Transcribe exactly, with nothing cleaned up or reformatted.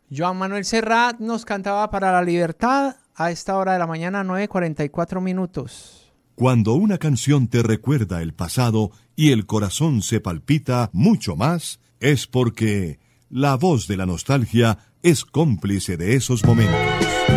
Joan Manuel Serrat nos cantaba Para la Libertad a esta hora de la mañana, nueve cuarenta y cuatro minutos. Cuando una canción te recuerda el pasado y el corazón se palpita mucho más, es porque la voz de la nostalgia es cómplice de esos momentos.